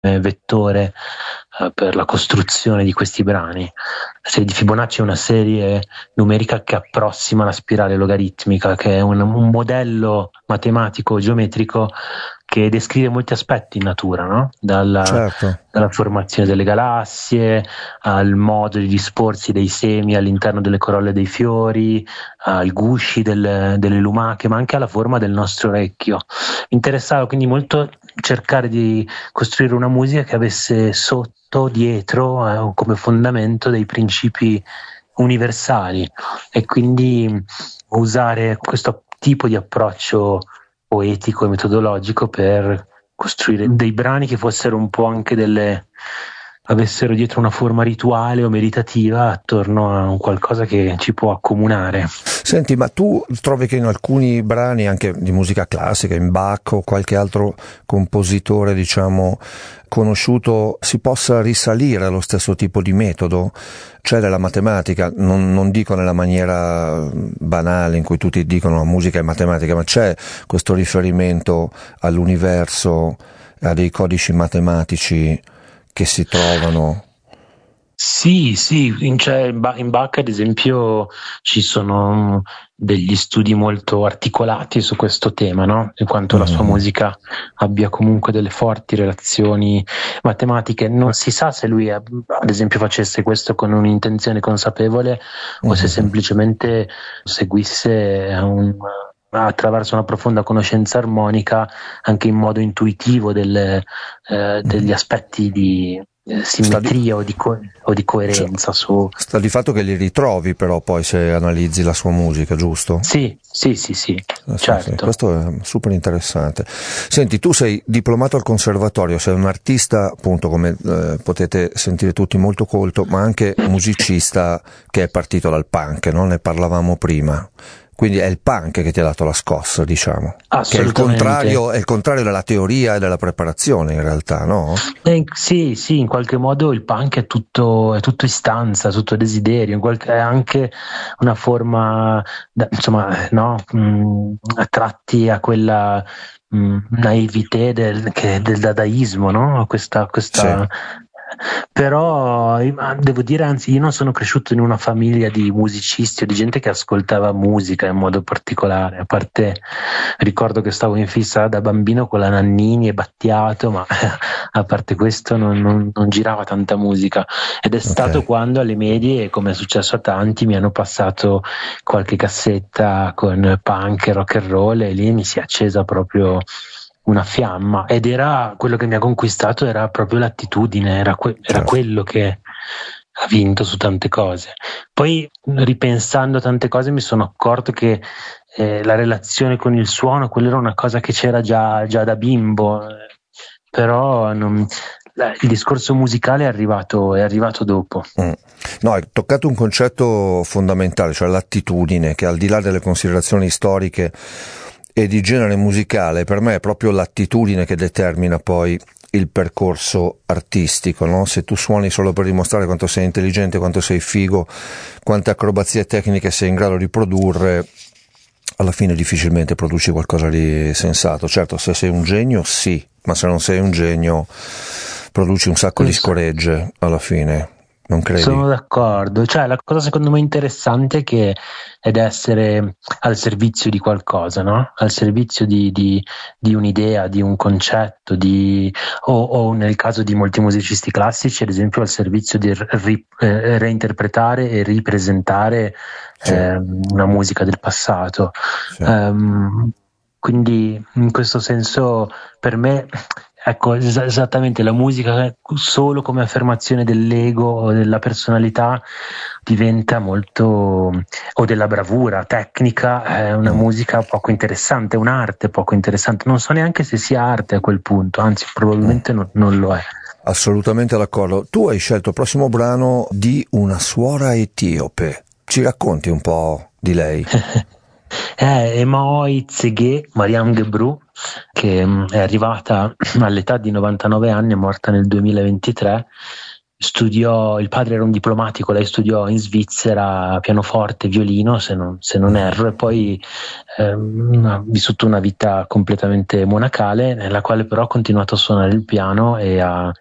vettore per la costruzione di questi brani. La serie di Fibonacci è una serie numerica che approssima la spirale logaritmica, che è un modello matematico geometrico che descrive molti aspetti in natura, no? Dalla formazione delle galassie al modo di disporsi dei semi all'interno delle corolle dei fiori, ai gusci delle lumache, ma anche alla forma del nostro orecchio. Mi interessava quindi molto cercare di costruire una musica che avesse dietro come fondamento dei principi universali, e quindi usare questo tipo di approccio poetico e metodologico per costruire dei brani che fossero un po' anche avessero dietro una forma rituale o meditativa attorno a un qualcosa che ci può accomunare. Senti, ma tu trovi che in alcuni brani anche di musica classica, in Bach o qualche altro compositore, diciamo, conosciuto, si possa risalire allo stesso tipo di metodo? C'è della matematica, non dico nella maniera banale in cui tutti dicono la musica è matematica, ma c'è questo riferimento all'universo, a dei codici matematici che si trovano? Sì, in Bach ad esempio ci sono degli studi molto articolati su questo tema, no? In quanto la sua musica abbia comunque delle forti relazioni matematiche. Non si sa se lui ad esempio facesse questo con un'intenzione consapevole o se semplicemente seguisse attraverso una profonda conoscenza armonica, anche in modo intuitivo degli aspetti di simmetria o di coerenza. Sta di fatto che li ritrovi però poi se analizzi la sua musica, giusto? Sì, certo. Sì, questo è super interessante. Senti, tu sei diplomato al conservatorio, sei un artista, appunto, come potete sentire tutti, molto colto, ma anche musicista che è partito dal punk, no? Ne parlavamo prima. Quindi è il punk che ti ha dato la scossa, diciamo. Che è il contrario della teoria e della preparazione, in realtà, no? Sì, in qualche modo il punk è tutto istanza, tutto desiderio, è anche una forma, no? A tratti a quella naivete del dadaismo, no? Questa Sì. Però devo dire, anzi, io non sono cresciuto in una famiglia di musicisti o di gente che ascoltava musica in modo particolare. A parte, ricordo che stavo in fissa da bambino con la Nannini e Battiato, ma a parte questo non girava tanta musica. Ed è stato quando alle medie, come è successo a tanti, mi hanno passato qualche cassetta con punk e rock and roll, e lì mi si è accesa proprio una fiamma, ed era quello che mi ha conquistato, era proprio l'attitudine, era quello che ha vinto su tante cose. Poi, ripensando a tante cose, mi sono accorto che la relazione con il suono, quella era una cosa che c'era già da bimbo, però il discorso musicale è arrivato dopo. No, hai toccato un concetto fondamentale, cioè l'attitudine, che al di là delle considerazioni storiche e di genere musicale, per me è proprio l'attitudine che determina poi il percorso artistico, no? Se tu suoni solo per dimostrare quanto sei intelligente, quanto sei figo, quante acrobazie tecniche sei in grado di produrre, alla fine difficilmente produci qualcosa di sensato. Certo, se sei un genio sì, ma se non sei un genio produci un sacco di scoregge alla fine. Non credi? Sono d'accordo, cioè la cosa secondo me interessante è essere al servizio di qualcosa, no? Al servizio di un'idea, di un concetto, o nel caso di molti musicisti classici, ad esempio, al servizio di reinterpretare e ripresentare una musica del passato. Sì. Quindi in questo senso, per me, ecco, esattamente, la musica solo come affermazione dell'ego o della personalità diventa molto, o della bravura tecnica, è una musica poco interessante, un'arte poco interessante. Non so neanche se sia arte a quel punto, anzi probabilmente non lo è. Assolutamente d'accordo. Tu hai scelto il prossimo brano di una suora etiope. Ci racconti un po' di lei? Emaoy Tsege Mariam Gebru, che è arrivata all'età di 99 anni, è morta nel 2023, studiò, il padre era un diplomatico, lei studiò in Svizzera pianoforte, violino, se non erro, e poi ha vissuto una vita completamente monacale, nella quale però ha continuato a suonare il piano e a